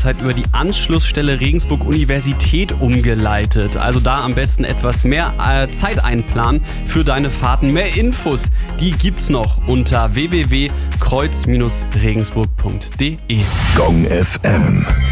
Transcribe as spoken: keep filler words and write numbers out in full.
derzeit über die Anschlussstelle Regensburg Universität umgeleitet. Also da am besten etwas mehr äh, Zeit einplanen für deine Fahrten. Mehr Infos, die gibt's noch unter w w w punkt kreuz Bindestrich regensburg punkt d e. Gong F M